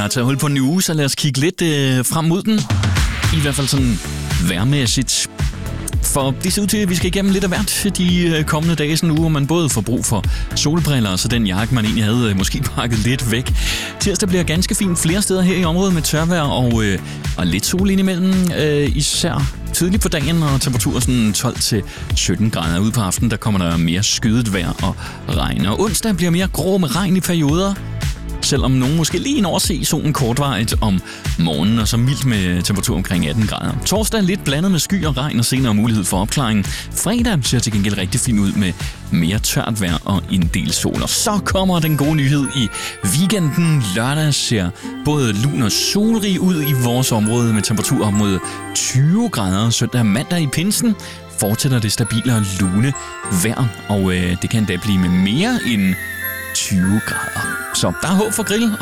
har taget hul på en uge, så lad os kigge lidt frem mod den. I hvert fald sådan vejrmæssigt. For det ser ud til, at vi skal igennem lidt af hvert de kommende dage, sådan en uge, hvor man både får brug for solbriller, og så den jakke, man egentlig havde måske pakket lidt væk. Tirsdag bliver ganske fint flere steder her i området med tørvejr og lidt sol indimellem, især tidligt på dagen, og temperaturer sådan 12-17 grader. Ude på aftenen, der kommer der mere skydet vejr og regn. Og onsdag bliver mere grå med regn i perioder, selvom nogen måske lige når at se solen kortvarigt om morgenen, og så mildt med temperatur omkring 18 grader. Torsdag er lidt blandet med sky og regn, og senere mulighed for opklaring. Fredag ser til gengæld rigtig fint ud med mere tørt vejr og en del sol. Og så kommer den gode nyhed i weekenden. Lørdag ser både lun og solrig ud i vores område med temperatur op mod 20 grader. Søndag og mandag i pinsen fortsætter det stabile og lune vejr, og det kan da blive med mere end 20 grader. Så der er håb for grill